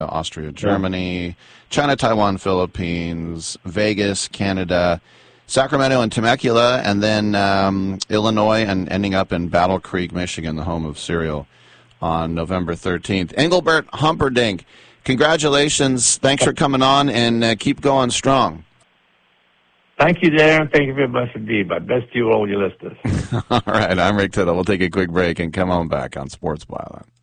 Austria, Germany, China, Taiwan, Philippines, Vegas, Canada, Sacramento and Temecula, and then Illinois, and ending up in Battle Creek, Michigan, the home of cereal, on November 13th. Engelbert Humperdinck, congratulations. Thanks for coming on, and keep going strong. Thank you, Darren. Thank you very much indeed. My best to you, all your listeners. All right, I'm Rick Tittle. We'll take a quick break and come on back on Sports Byline.